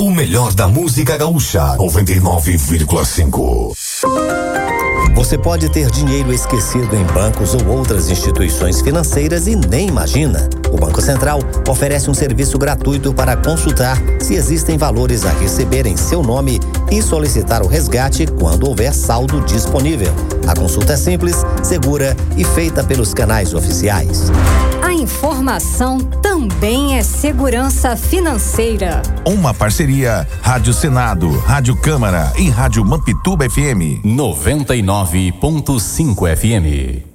O melhor da música gaúcha. 99,5. Você pode ter dinheiro esquecido em bancos ou outras instituições financeiras e nem imagina. O Banco Central oferece um serviço gratuito para consultar se existem valores a receber em seu nome e solicitar o resgate quando houver saldo disponível. A consulta é simples, segura e feita pelos canais oficiais. A informação também é segurança financeira. Uma parceria Rádio Senado, Rádio Câmara e Rádio Mampituba FM. 99.5 FM.